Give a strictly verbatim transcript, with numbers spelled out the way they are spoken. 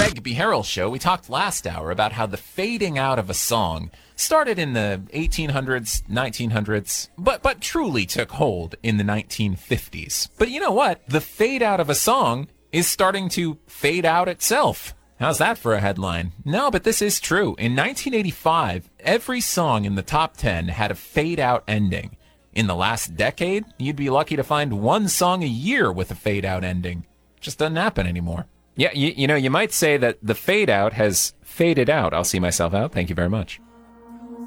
Greg Beharrell Show. We talked last hour about how the fading out of a song started in the eighteen hundreds, nineteen hundreds, but but truly took hold in the nineteen fifties. But you know what? The fade out of a song is starting to fade out itself. How's that for a headline? No, but this is true. In nineteen eighty-five, every song in the top ten had a fade out ending. In the last decade, you'd be lucky to find one song a year with a fade out ending. Just doesn't happen anymore. Yeah, you, you know, you might say that the fade out has faded out. I'll see myself out. Thank you very much.